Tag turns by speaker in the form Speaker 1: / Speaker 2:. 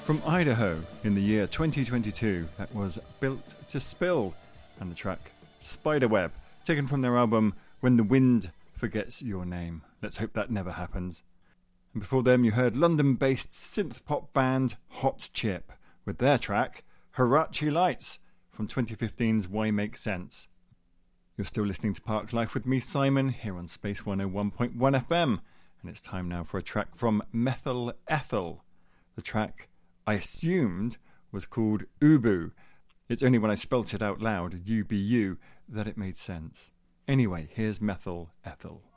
Speaker 1: From Idaho in the year 2022, that was Built to Spill, and the track Spiderweb, taken from their album When the Wind Forgets Your Name. Let's hope that never happens. And before them you heard London-based synth-pop band Hot Chip with their track Hirachi Lights from 2015's Why Make Sense. You're still listening to Park Life with me, Simon, here on Space 101.1 FM, and it's time now for a track from Methyl Ethel. The track I assumed was called Ubu. It's only when I spelt it out loud, UBU, that it made sense. Anyway, here's Methyl Ethel.